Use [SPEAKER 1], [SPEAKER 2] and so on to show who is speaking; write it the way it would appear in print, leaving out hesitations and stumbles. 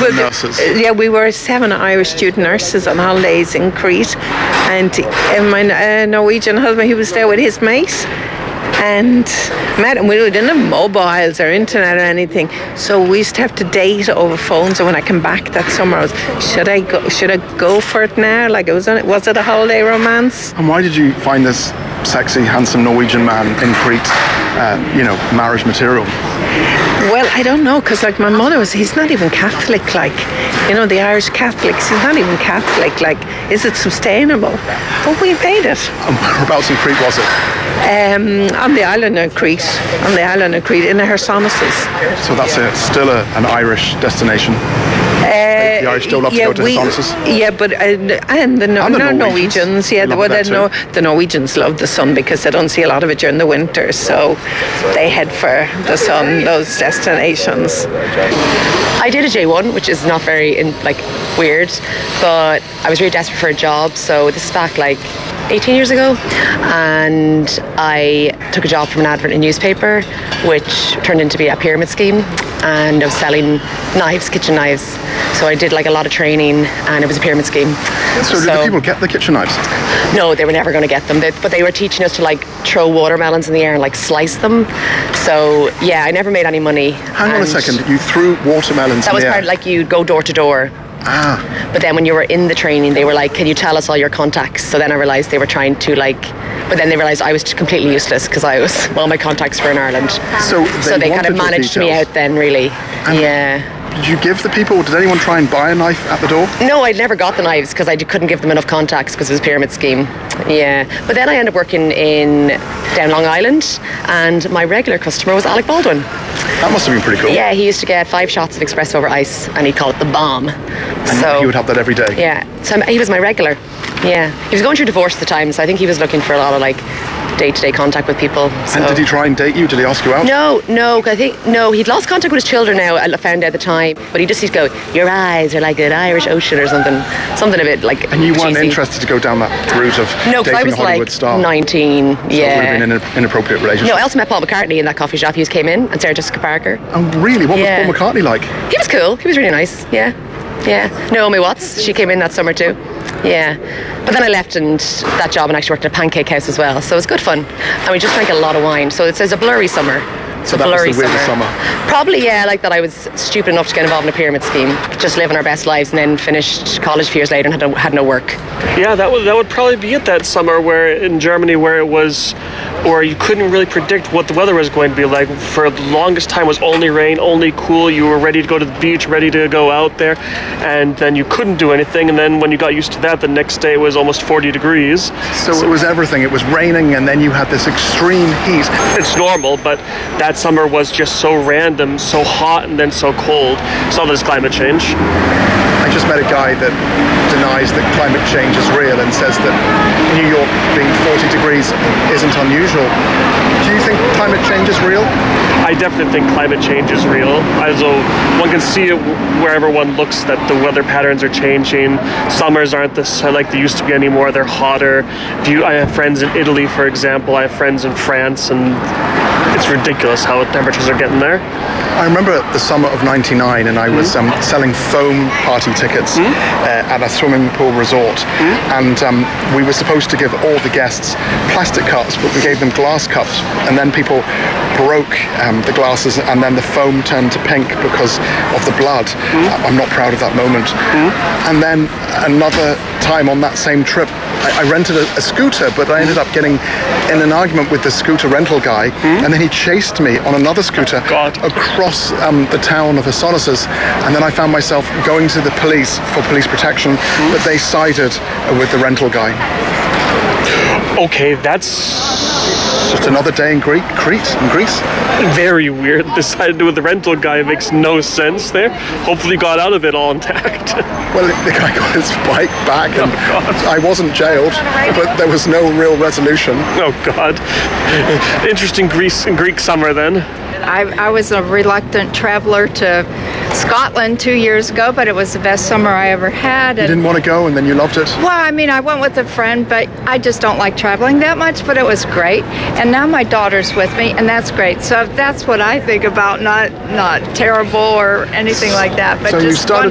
[SPEAKER 1] nurses.
[SPEAKER 2] Yeah, we were 7 Irish student nurses on holidays in Crete, and my Norwegian husband, he was there with his mate. And we didn't have mobiles or internet or anything, so we used to have to date over phone. So when I came back that summer, I was, should I go for it now? Like, was it a holiday romance?
[SPEAKER 1] And why did you find this sexy, handsome Norwegian man in Crete, marriage material?
[SPEAKER 2] Well, I don't know, because like my mother he's not even Catholic, like, the Irish Catholics, he's not even Catholic, like, is it sustainable? But we made it.
[SPEAKER 1] And whereabouts in Crete was it?
[SPEAKER 2] On the island of Crete, in the Chersonesus.
[SPEAKER 1] So that's still an Irish destination? The Irish still love to go to Chersonesus?
[SPEAKER 2] Yeah, but and the Norwegians, the Norwegians love the sun because they don't see a lot of it during the winter, so they head for the sun, those destinations.
[SPEAKER 3] I did a J1, which is not very weird, but I was really desperate for a job, so this is back 18 years ago, and I took a job from an advert in a newspaper, which turned into be a pyramid scheme, and I was selling knives, kitchen knives. So I did a lot of training, and it was a pyramid scheme.
[SPEAKER 1] So did the people get the kitchen knives?
[SPEAKER 3] No, they were never going to get them, but they were teaching us to throw watermelons in the air and slice them. So yeah, I never made any money.
[SPEAKER 1] Hang on a second, you threw watermelons in the air?
[SPEAKER 3] That was part you'd go door to door. But then when you were in the training, they were like, can you tell us all your contacts? So then I realised they were trying to but then they realised I was completely useless because all my contacts were in Ireland.
[SPEAKER 1] So they
[SPEAKER 3] kind of managed me out then, really. Yeah.
[SPEAKER 1] Did you give the people, did anyone try and buy a knife at the door?
[SPEAKER 3] No, I'd never got the knives because I couldn't give them enough contacts because it was a pyramid scheme. Yeah. But then I ended up working down Long Island, and my regular customer was Alec Baldwin.
[SPEAKER 1] That must have been pretty cool.
[SPEAKER 3] Yeah, he used to get 5 shots of espresso over ice, and he'd call it the bomb.
[SPEAKER 1] And he would have that every day?
[SPEAKER 3] Yeah. So he was my regular. Yeah. He was going through divorce at the time, so I think he was looking for a lot of day-to-day contact with people. So.
[SPEAKER 1] And did he try and date you? Did he ask you out?
[SPEAKER 3] No, he'd lost contact with his children now, I found out at the time, but he just used to go, your eyes are like an Irish ocean or something a bit
[SPEAKER 1] And you weren't
[SPEAKER 3] cheesy.
[SPEAKER 1] interested to go down that route of dating a Hollywood star?
[SPEAKER 3] 19,
[SPEAKER 1] so it would have been an inappropriate relationship?
[SPEAKER 3] No, I also met Paul McCartney in that coffee shop. He just came in, and Sarah Jessica Parker.
[SPEAKER 1] Oh really? What was Paul McCartney like?
[SPEAKER 3] He was cool, he was really nice, yeah. Naomi Watts, she came in that summer too. Yeah, but then I left that job and actually worked at a pancake house as well, so it was good fun, and we just drank a lot of wine, so it says a blurry summer.
[SPEAKER 1] So that was the weirdest summer?
[SPEAKER 3] Probably, yeah, that I was stupid enough to get involved in a pyramid scheme, just living our best lives, and then finished college a few years later and had no work.
[SPEAKER 4] Yeah, that would probably be it that summer in Germany where you couldn't really predict what the weather was going to be like. For the longest time it was only rain, only cool. You were ready to go to the beach, ready to go out there, and then you couldn't do anything. And then when you got used to that, the next day it was almost 40 degrees.
[SPEAKER 1] So it was everything. It was raining, and then you had this extreme heat.
[SPEAKER 4] It's normal, but that summer was just so random, so hot, and then so cold. So there's climate change.
[SPEAKER 1] I just met a guy that denies that climate change is real and says that New York being 40 degrees isn't unusual. Do you think climate change is real?
[SPEAKER 4] I definitely think climate change is real. Although one can see it wherever one looks that the weather patterns are changing. Summers aren't like they used to be anymore. They're hotter. I have friends in Italy, for example. I have friends in France, and it's ridiculous how temperatures are getting there.
[SPEAKER 1] I remember the summer of '99, and I was selling foam party tickets at a swimming pool resort, and we were supposed to give all the guests plastic cups, but we gave them glass cups, and then people broke the glasses, and then the foam turned to pink because of the blood. I'm not proud of that moment. And then another time on that same trip, I rented a scooter, but I ended up getting in an argument with the scooter rental guy, and then he chased me on another scooter across the town of Chersonesus, and then I found myself going to the police for police protection, but they sided with the rental guy.
[SPEAKER 4] Okay, that's
[SPEAKER 1] just another day in Crete.
[SPEAKER 4] Very weird. Decided with the rental guy makes no sense there. Hopefully got out of it all intact.
[SPEAKER 1] Well, the guy got his bike back, and I wasn't jailed, but there was no real resolution.
[SPEAKER 4] Oh God. Interesting Greek summer then.
[SPEAKER 5] I was a reluctant traveler to Scotland 2 years ago, but it was the best summer I ever had.
[SPEAKER 1] You didn't want to go, and then you loved it?
[SPEAKER 5] Well, I mean, I went with a friend, but I just don't like traveling that much, but it was great. And now my daughter's with me, and that's great. So that's what I think about, not terrible or anything like that. But
[SPEAKER 1] so
[SPEAKER 5] just
[SPEAKER 1] you started